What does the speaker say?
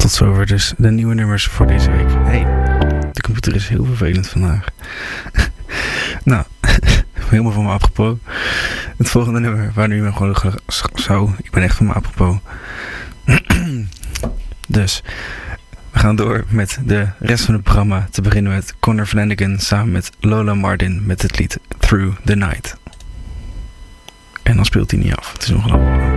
Tot zover dus de nieuwe nummers voor deze week. Hey, de computer is heel vervelend vandaag. Nou, helemaal van me apropos. Het volgende nummer, waar nu gewoon zo, ik ben echt van me apropos. Dus, we gaan door met de rest van het programma. Te beginnen met Conor Flanagan samen met Lola Martin met het lied Through the Night. En dan speelt hij niet af. Het is ongelooflijk.